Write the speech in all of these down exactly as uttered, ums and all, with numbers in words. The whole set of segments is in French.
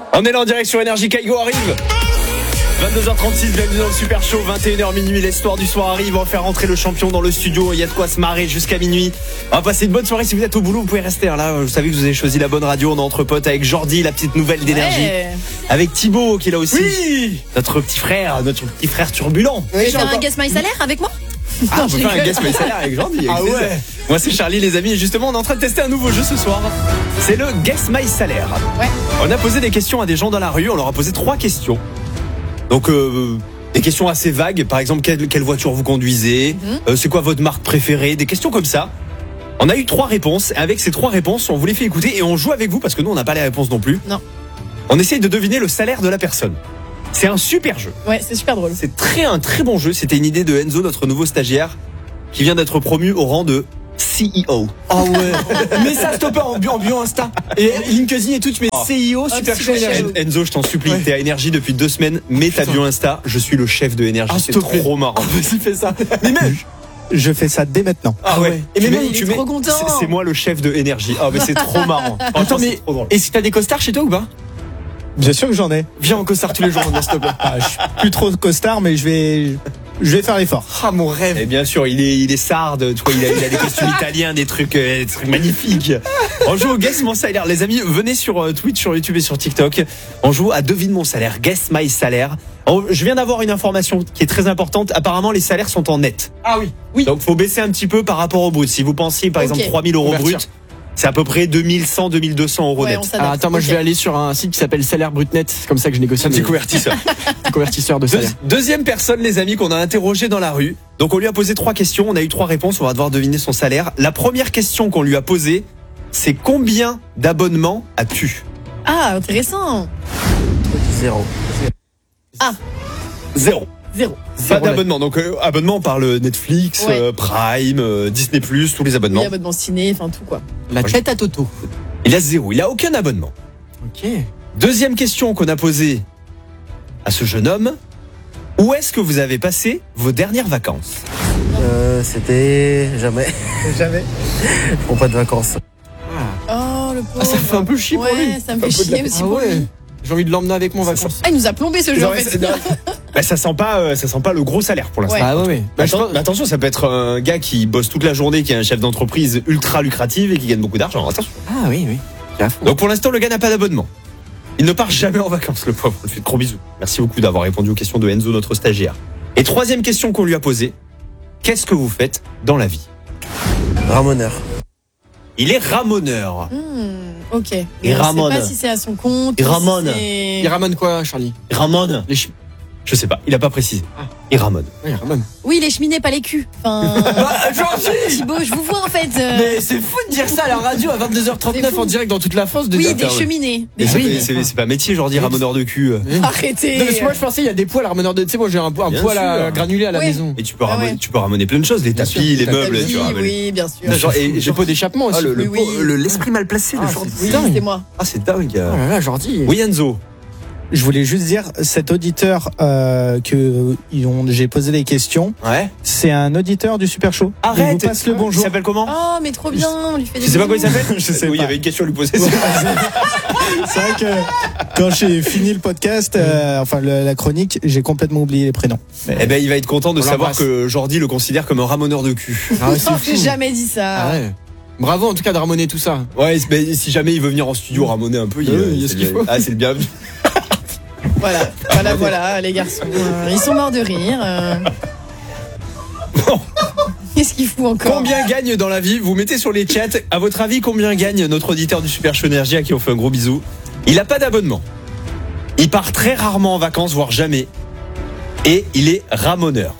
On est là en direct sur Énergie, Kaigo arrive. vingt-deux heures trente-six, bienvenue dans le Super Show. Vingt et une heures minuit, l'histoire du soir arrive. On va faire rentrer le champion dans le studio. Il y a de quoi se marrer jusqu'à minuit. On va passer une bonne soirée. Si vous êtes au boulot, vous pouvez rester là. Vous savez que vous avez choisi la bonne radio. On est entre potes avec Jordi, la petite nouvelle d'Énergie. Ouais. Avec Thibaut qui est là aussi. Oui. Notre petit frère, notre petit frère turbulent. Tu veux faire un Guess My Salaire avec moi? Ah, on peut faire un Guess My Salaire avec Jordi. Ah ouais. Moi c'est Charlie les amis et justement on est en train de tester un nouveau jeu ce soir. C'est le Guess My Salaire. Ouais. On a posé des questions à des gens dans la rue. On leur a posé trois questions. Donc euh, des questions assez vagues. Par exemple, quelle, quelle voiture vous conduisez, Mm-hmm. euh, c'est quoi votre marque préférée, des questions comme ça. On a eu trois réponses. Et avec ces trois réponses, on vous les fait écouter et on joue avec vous parce que nous on n'a pas les réponses non plus. Non. On essaye de deviner le salaire de la personne. C'est un super jeu. Ouais, c'est super drôle. C'est très un très bon jeu. C'était une idée de Enzo, notre nouveau stagiaire, qui vient d'être promu au rang de C E O. Ah ouais. Mets ça stopper en bio, en bio Insta. Et LinkedIn et tout, tu mets Oh. C E O, super Hop, chaud super énergie. chaud. En- Enzo, je t'en supplie, Ouais. t'es à Énergie depuis deux semaines, mets ta Putain. bio Insta, je suis le chef de Énergie, Ah, c'est s'il te plaît. trop marrant. Ah, vas-y, fais ça. Mais même. Je fais ça dès maintenant. Ah ouais. Et Tu mais mets- même, il est tu mets- trop content. c'est- C'est moi le chef de Énergie. Ah mais c'est trop marrant. Franchement, Attends, c'est mais trop drôle. est-ce que t'as des costards chez toi ou pas? Bien sûr que j'en ai. Viens en costard tous les jours, s'il te plaît. Ah, je suis plus trop costard, mais je vais, je vais faire l'effort. Ah, mon rêve. Et bien sûr, il est, il est sarde, tu vois, il a, il a des costumes italiens, des trucs, euh, des trucs magnifiques. On joue au Guess Mon Salaire. Les amis, venez sur euh, Twitch, sur YouTube et sur TikTok. On joue à Devine Mon Salaire, Guess My Salaire. On- je viens d'avoir une information qui est très importante. Apparemment, les salaires sont en net. Ah oui. Oui. Donc, faut baisser un petit peu par rapport au brut. Si vous pensiez, par Ok. exemple, trois mille euros Convertir. brut, c'est à peu près deux mille cent, deux mille deux cents euros Ouais, net. on s'adapte. Ah, attends, moi je Ok. vais aller sur un site qui s'appelle Salaire Brut Net. C'est comme ça que je négocie Un petit mes convertisseur. convertisseurs de Deux- salaire. deuxième personne, les amis, qu'on a interrogé dans la rue. Donc, on lui a posé trois questions. On a eu trois réponses. On va devoir deviner son salaire. La première question qu'on lui a posée, c'est combien d'abonnements as-tu? Ah, intéressant. Zéro. Zéro. Zéro. Pas Zéro d'abonnement. Donc, euh, abonnement, on parle Netflix, Ouais. euh, Prime, euh, Disney+, tous les abonnements. Oui, abonnement ciné, enfin tout quoi. La tête à Toto. Il a zéro. Il a aucun abonnement. Ok. Deuxième question qu'on a posée à ce jeune homme. Où est-ce que vous avez passé vos dernières vacances? Euh, c'était jamais. Jamais. Je prends pas de vacances. Oh, le pauvre. Ah, ça fait un peu chier pour ouais, lui. ça me Un fait peu de la- chier aussi Ah pour ouais. lui. J'ai envie de l'emmener avec moi en vacances. Ah, il nous a plombé ce jeu en Ouais, fait. c'est- bah, ça sent pas, euh, ça sent pas le gros salaire pour l'instant. Ouais. Ah ouais, ouais. Bah, je Atten- pense- mais attention, ça peut être un gars qui bosse toute la journée, qui est un chef d'entreprise ultra lucratif et qui gagne beaucoup d'argent. Attention. Ah oui, oui. J'ai à fond. Donc pour l'instant, le gars n'a pas d'abonnement. Il ne part jamais en vacances, le pauvre. On lui fait de gros bisous. Merci beaucoup d'avoir répondu aux questions de Enzo, notre stagiaire. Et troisième question qu'on lui a posée. Qu'est-ce que vous faites dans la vie? Ramoneur. Il est ramoneur. Hmm, ok. Et Mais on Ramon. sait pas si c'est à son compte. Et ou si Ramon. c'est- Il ramène quoi, Charlie? Il ramone? Les chi- Je sais pas, il a pas précisé. Ah. Il ramone. Ouais, il ramène. Oui, les cheminées, pas les culs. Enfin. Bah, Georgie. Thibaut, je vous vois en fait. euh, Mais c'est fou de dire ça à la radio à vingt-deux heures trente-neuf C'est fou. en direct dans toute la France. De Oui, dire- des Attends, ouais. cheminées. Et Des c'est- cheminées. c'est c'est pas un métier, genre dire ramoneur de cul. Arrêtez. Non, parce que moi je pensais il y a des poils à rameneur de. Tu sais, moi j'ai un, po- un Bien poil à sûr. granulé à la Ouais. maison. Et tu peux, Ah ramener, ouais. tu peux ramener plein de choses, les Bien tapis, sûr. les Tapis, meubles. Oui, tu ramènes. oui, bien sûr. Genre, et- J'ai pas d'échappement aussi. Ah, le- le- Oui, oui. le- L'esprit mal placé de Ah, Jordi. c'est Oui, dingue. c'est moi. Ah, c'est dingue. Oh là là, Jordi. Oui, Enzo. Je voulais juste dire, cet auditeur euh, que ils ont- j'ai posé des questions, Ouais. c'est un auditeur du Super Show. Il Arrête. vous passe le Il bonjour. s'appelle comment? Oh, mais trop bien. On lui fait des Tu sais pas comment il bisous. s'appelle? Je sais Oui, il y pas. avait une question à lui poser. C'est vrai que quand j'ai fini le podcast, euh, enfin le- la chronique, j'ai complètement oublié les prénoms. Mais- Eh ben, il va être content de On savoir l'embrasse. que Jordi le considère comme un ramoneur de cul. Ah ouais, c'est Oh, fou. j'ai jamais dit ça. Ah ouais. Bravo en tout cas de ramoner tout ça. Ouais, mais si jamais il veut venir en studio ramoner un peu, il, Oui, euh, il y a c'est ce qu'il le- faut. Ah, c'est le bienvenu. Voilà, voilà, voilà, les garçons. euh, ils sont morts de rire. euh. Bon. Qu'est-ce qu'il fout encore? Combien gagne dans la vie? Vous mettez sur les chats. À votre avis, combien gagne notre auditeur du Super Show Énergie à qui on fait un gros bisou? Il a pas d'abonnement. Il part très rarement en vacances, voire jamais. Et il est ramoneur.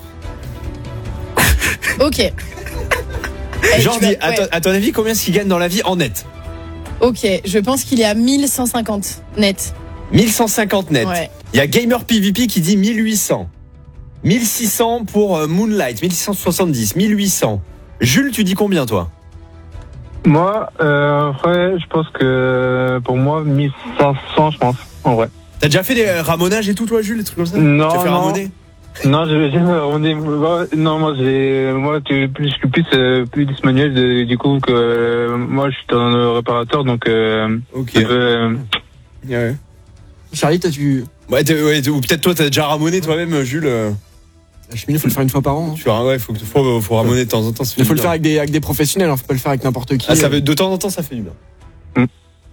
Ok. Eh, tu Jordi, vas- à, ouais. ton- à ton avis, combien est-ce qu'il gagne dans la vie en net? Ok, je pense qu'il est à mille cent cinquante net. mille cent cinquante net. Ouais. Il y a Gamer P V P qui dit mille huit cents. mille six cents pour euh, Moonlight, mille six cent soixante-dix, mille huit cents. Jules, tu dis combien toi? Moi, euh, en vrai, je pense que pour moi, mille cinq cents, je pense, en vrai. T'as déjà fait des euh, ramonages et tout toi, Jules, des trucs comme ça? Non, Tu as fait non. ramoner? Non, j'ai jamais ramoné. Moi, non, moi, j'ai, moi, tu plus, je suis plus, euh, plus manuel, de- du coup, que, euh, moi, je suis un réparateur, donc, euh, Ok. un peu, euh, Ouais. Charlie, toi, tu. Ouais, t'es- ouais, t'es- ou peut-être toi, t'as déjà ramoné toi-même, Jules. euh, La cheminée, faut le faire une fois par an. hein. Tu vois, ouais, faut, faut, faut ramoner de temps en temps. ça fait Il faut du le faire bien. avec des, avec des professionnels, hein, faut pas le faire avec n'importe qui. Ah, ça fait, de temps en temps, ça fait du bien. Mm.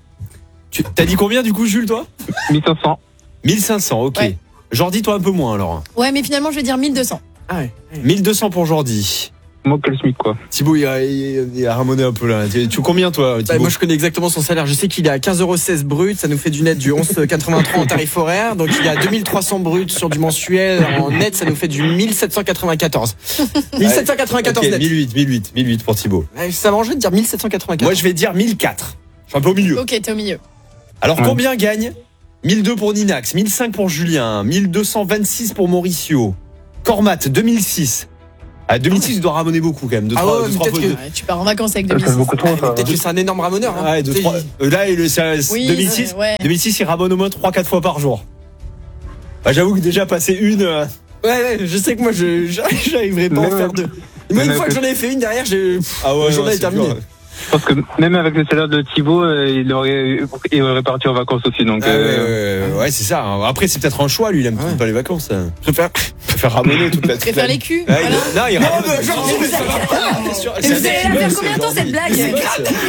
Tu t'as dit combien du coup, Jules, toi mille cinq cents. mille cinq cents, ok. Ouais. Jordi, toi un peu moins alors. Ouais, mais finalement, je vais dire mille deux cents. Ah ouais. mille deux cents pour Jordi. Moi, que le SMIC, quoi. Thibaut, il a, il il a ramoné un peu là. Tu, tu combien toi, Bah, Thibaut? moi je connais exactement son salaire. Je sais qu'il est à quinze euros seize brut, ça nous fait du net du onze virgule quatre-vingt-trois en tarif horaire. Donc il est à deux mille trois cents brut sur du mensuel. En net, ça nous fait du mille sept cent quatre-vingt-quatorze. mille sept cent quatre-vingt-quatorze Ok, net. mille huit, mille huit, mille huit pour Thibaut. Ouais, Ça m'arrangerait de dire mille sept cent quatre-vingt-quatorze. Moi, je vais dire mille quatre. Je suis un peu au milieu. Ok, t'es au milieu. Alors, Ouais. combien gagne mille deux pour Ninax, mille cinq pour Julien, mille deux cent vingt-six pour Mauricio, Cormat, deux mille six. À deux mille six, il doit ramoner beaucoup quand même. Deux, Ah trois, ouais, deux, mais trois peut-être fois- que- Ouais, tu pars en vacances avec Ça deux mille six. fait beaucoup trop, ça. Peut-être que c'est un énorme ramoneur. Hein. Ouais, deux, Tu sais, trois- euh, là, il- c'est- Oui, deux mille six, ouais. deux mille six, il ramone au moins trois quatre fois par jour. Bah, j'avoue que déjà passer une. euh, Ouais, ouais, je sais que moi je j'arrive- j'arriverai pas à en Même- faire deux. Moi une même fois que que- j'en ai fait une derrière, j'ai. Ah ouais, La journée ouais, est c'est terminée. dur. Je pense que même avec le salaire de Thibaut, euh, il aurait, il aurait parti en vacances aussi. Donc, Ah, euh, ouais, ouais, ouais, c'est ça. Après, c'est peut-être un choix, lui, il aime Ouais. pas les vacances. hein. Je préfère. Il préfère ramoner toute la toute Préfère la- les culs. Ouais, Voilà. il- Non, il ramone. mais genre, Mais ça va. Bien sûr, Et c'est vous un mec allez qui la faire bosse, combien de temps, Jordi. cette blague Il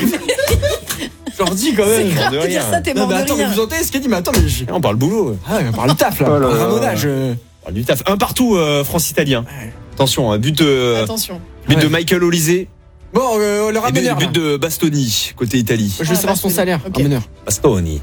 bosse. Jordi quand même. C'est grave de de dire rien. ça, t'es Non mort mais de attends, mais rire. vous entendez ce qu'il dit? Mais attends, mais j'ai. On parle boulot. Ah ouais, on parle taf là. Oh là là. Ramonage. euh. On parle du taf. Un partout, euh, France-Italien. Ouais. Attention, un but, euh, Attention. but Ouais. de Michael Olise Bon, euh, le et ramoneur. but là. de Bastoni, côté Italie. Je veux Ah, savoir son Bastoni. salaire. Ok. Ramoneur. Bastoni.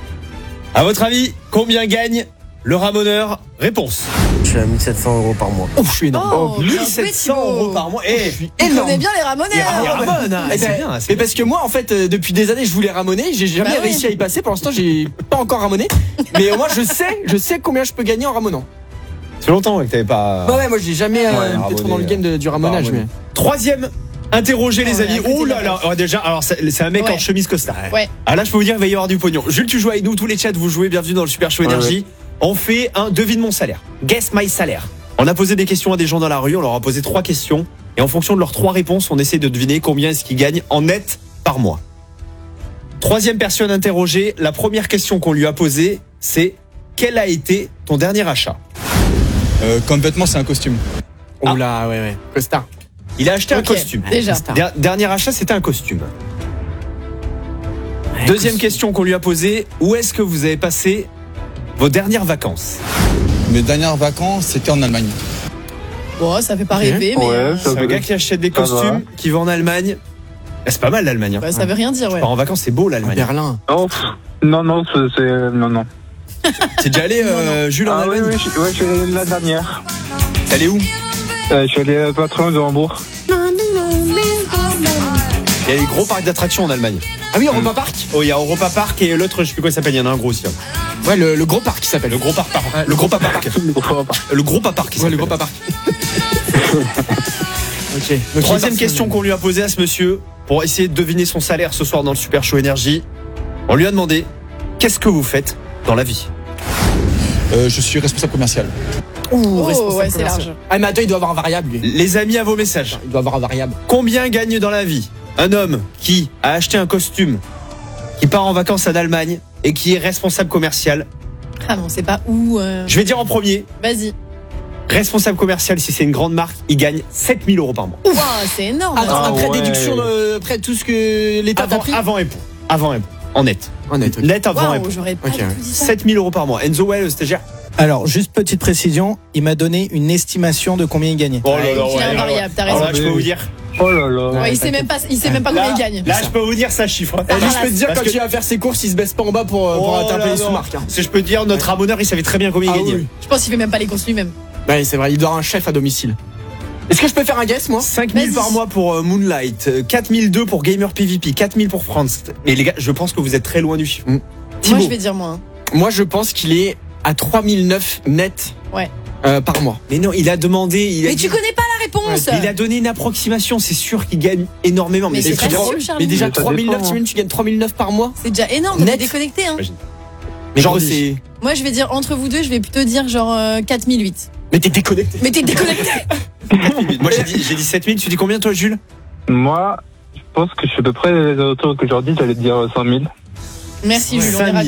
À votre avis, combien gagne le ramoneur? Réponse. Je suis à mille sept cents euros par mois. Oh, je suis énorme. Oh, mille sept cents euros par mois. Eh, Il énorme. connaît bien les ramoneurs. il ramone, hein. Eh C'est ben, bien, c'est Mais bien. parce que moi, en fait, euh, depuis des années, je voulais ramoner. J'ai jamais Bah oui. réussi à y passer. Pour l'instant, j'ai pas encore ramoné. Mais au moins, je sais, je sais combien je peux gagner en ramonant. Ça fait longtemps que t'avais pas. Bah ouais, moi, j'ai jamais euh, Ouais, été trop ramoner, dans le game de- du ramonage. ramoner. Mais... Troisième, interrogé les Oh, amis. à côté Oh de là la là, place. oh, déjà, alors c'est c'est un mec Ouais. en chemise costard. Ouais. Ah là, je peux vous dire, il va y avoir du pognon. Jules, tu joues avec nous, tous les chats, vous jouez, bienvenue dans le Super Show Ouais, Énergie. On fait un devine mon salaire. Guess my salaire. On a posé des questions à des gens dans la rue, on leur a posé trois questions. Et en fonction de leurs trois réponses, on essaie de deviner combien est-ce qu'ils gagnent en net par mois. Troisième personne interrogée, la première question qu'on lui a posée, c'est quel a été ton dernier achat? Euh, comme vêtement, c'est un costume. Ah. Oh là, ouais, ouais. Costard. Il a acheté un Ok, costume. Déjà. Costard. Der- dernier achat, c'était un costume. Deuxième question qu'on lui a posée, où est-ce que vous avez passé vos dernières vacances? Mes dernières vacances, c'était en Allemagne. Bon, ça fait pas Ok. rêver, mais Ouais, euh, ça C'est un gars qui achète des Ça va. costumes, qui va en Allemagne. Ah, c'est pas mal l'Allemagne. Hein. bah, ça veut rien dire, ouais. Part en vacances, c'est beau À l'Allemagne. Berlin. Oh, pff, non, non, c'est, c'est- non, non. T'es déjà allé, euh, Jules, en Ah oui, Allemagne? oui, je, ouais, je suis allé la dernière. T'es allé où? Euh, je suis allé euh, pas très loin de Hambourg. Il y a des gros parcs d'attractions en Allemagne. Ah oui, Europa Park. Oh, il y a Europa Park et l'autre, je sais plus quoi il s'appelle, il y en a un gros aussi. hein. Ouais, le, le gros parc qui s'appelle. Le gros parc, par- le gros parc. Le gros parc. Ouais, le gros parc. Ok. Donc, Troisième il est question parti, qu'on lui a posée à ce monsieur pour essayer de deviner son salaire ce soir dans le Super Show Énergie. On lui a demandé qu'est-ce que vous faites dans la vie? Euh, je suis responsable commercial. Ouh, Oh, responsable ouais, c'est commercial. large. Ah, mais attends, il doit avoir un variable, lui. Les amis, à vos messages. Il doit avoir un variable. Combien gagne dans la vie un homme qui a acheté un costume, qui part en vacances en Allemagne et qui est responsable commercial? Ah non, c'est pas où. euh, Je vais dire en premier, Vas-y. responsable commercial, si c'est une grande marque, il gagne sept mille euros par mois. Ouah, c'est énorme. Attends, Ah après ouais. déduction de après tout ce que l'État t'a Avant, pris. avant impôt. Avant impôt. En net. Honnête. ok. Net avant Waouh, impôt. j'aurais pas Ok, du ouais. tout dit ça. sept mille euros par mois. Enzo, ouais, le stagiaire. Alors, juste petite précision, il m'a donné une estimation de combien il gagnait. Oh Ouais, donc il a un variable, t'as Alors raison. là, je peux vous dire. Oh là là. Ouais, il sait même pas, il sait même pas combien Là, il gagne. là, je peux vous dire ça chiffre. Et lui, je peux te dire, Parce quand que- il va faire ses courses, il se baisse pas en bas pour, euh, pour Oh attraper là les là. sous-marques. hein. Si je peux te dire, notre ramoneur, il savait très bien combien Ah il gagnait. oui. Je pense qu'il fait même pas les courses lui-même. Ouais, c'est vrai, il doit avoir un chef à domicile. Est-ce que je peux faire un guess, moi? cinq mille Vas-y. par mois pour euh, Moonlight, euh, quatre mille deux pour Gamer P V P, quatre mille pour France. Mais les gars, je pense que vous êtes très loin du chiffre. Mm. Thibaut. Moi, je vais dire moins. Moi, je pense qu'il est à trois mille neuf net Ouais. euh, par mois. Mais non, il a demandé. Il a, Mais tu connais pas la réponse. il a donné une approximation. C'est sûr qu'il gagne énormément. Mais c'est c'est pas trop- sûr, Charlie. Mais déjà, Mais ça trois mille neuf, dépend, t'imagines, tu gagnes trois mille neuf par mois. C'est déjà énorme, Net. t'es déconnecté. Hein. Imagine. Mais genre, Jordi. c'est. Moi, je vais dire entre vous deux, je vais plutôt dire genre euh, quatre mille huit. Mais t'es déconnecté. Mais t'es déconnecté. Moi, j'ai dit, j'ai dit sept mille. Tu dis combien, toi, Jules? Moi, je pense que je suis à peu près les auteurs que Jordi, j'allais te dire cinq mille. Merci Jules, on est cinq mille. raccord.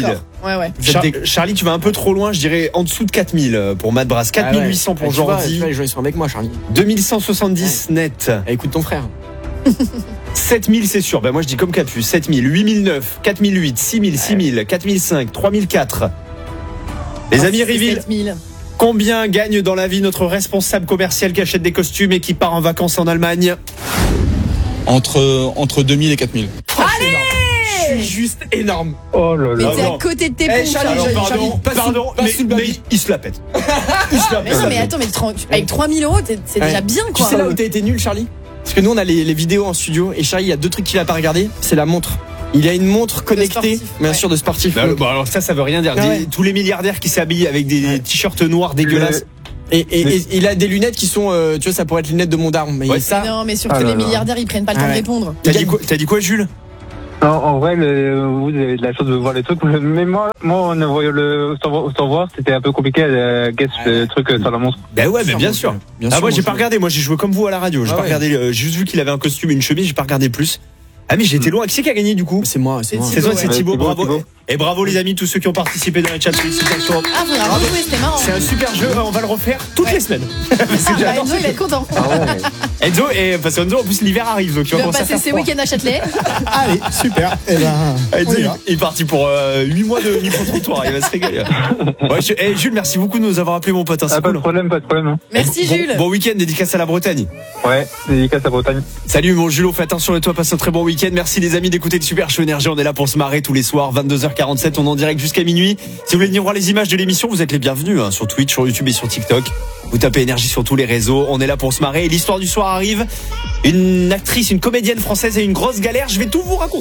Ouais, ouais. Vous êtes Char- des- Charlie, tu vas un peu trop loin, je dirais en dessous de quatre mille pour Matt Brass. quatre mille huit cents pour Ah, tu vois, Jordi. tu vois, les gens ils sont avec moi, Charlie. deux mille cent soixante-dix net. Eh, écoute ton frère. sept mille c'est sûr. Ben moi je dis comme Capu. sept mille, huit mille neuf, quatre mille huit, six mille, six mille, quatre mille cinq, trois mille quatre. Les amis Riville, sept mille. combien gagne dans la vie notre responsable commercial qui achète des costumes et qui part en vacances en Allemagne? Entre, entre deux mille et quatre mille. Je suis juste énorme. Oh là Mais là. t'es non. à côté de tes Eh, pompes. Charlie, là. Alors, Charlie, pardon, Charlie, passe pardon, sous- passe mais, sous le baby. mais il se la pète. Il se la Mais pète. non, mais attends, mais tr- avec trois mille euros, t'es- c'est Ouais. déjà bien, Tu quoi. sais là où t'as été nul, Charlie? Parce que nous on a les, les vidéos en studio et Charlie, il y a deux trucs qu'il a pas regardé. C'est la montre. Il a une montre connectée, sportif, bien ouais. sûr, de sportif. Bah, bon, alors ça, ça veut rien dire. Ah Des- ouais. Tous les milliardaires qui s'habillent avec des Ouais. t-shirts noirs dégueulasses. Et, et, et il a des lunettes qui sont, euh, tu vois, ça pourrait être lunettes de mon daron. Mais Ouais, ça, Non, mais surtout Ah là les là. milliardaires, ils prennent pas le temps Ah de ouais. répondre. T'as dit quoi, t'as dit quoi, Jules? Non, en vrai, le, vous avez de la chance de voir les trucs. Mais moi, moi, en voyant le, sans, voir- sans voir, c'était un peu compliqué à guess le truc sur la montre. Ben ouais, mais Sûr, bien mon sûr. Dieu. Bien Ah sûr, moi mon j'ai pas Dieu. regardé, moi j'ai joué comme vous à la radio. J'ai Ah pas ouais. regardé, euh, j'ai juste vu qu'il avait un costume et une chemise, j'ai pas regardé plus. Ah mais j'ai été loin. Qui c'est qui a gagné du coup? C'est moi, c'est C'est moi. C'est toi, Thibaut, c'est ouais. Thibaut, Thibaut, bravo. Thibaut. Et bravo les amis, tous ceux qui ont participé dans les chats, félicitations. Ah, faudra rejouer, c'était marrant. C'est un super jeu, on va le refaire toutes Ouais. les semaines. Parce que Ah, bah, j'adore Enzo, ce il va jeu. être content. Enzo, et parce qu'Enzo en plus l'hiver arrive, donc tu Il vas va commencer à passer faire ses froid. week-ends à Châtelet. Allez, super. Eh ben, Enzo, on y il, va. il est parti pour euh, huit mois de micro-trottoir, il va se régaler. Ouais, je- eh, Jules, merci beaucoup de nous avoir appelé mon pote, hein, Ah, c'est pas cool. de problème, pas de problème. hein. Merci, Bon- Jules. Bon week-end, dédicace à la Bretagne. Ouais, dédicace à Bretagne. Salut mon Jules, fais attention à toi, passe un très bon week-end. Merci les amis d'écouter le Super Show Énergie, on est là pour se marrer tous les soirs, vingt-deux heures quarante-sept, on est en direct jusqu'à minuit. Si vous voulez venir voir les images de l'émission, vous êtes les bienvenus hein, sur Twitch, sur YouTube et sur TikTok. Vous tapez Énergie sur tous les réseaux, on est là pour se marrer. Et l'histoire du soir arrive, une actrice, une comédienne française a une grosse galère, je vais tout vous raconter.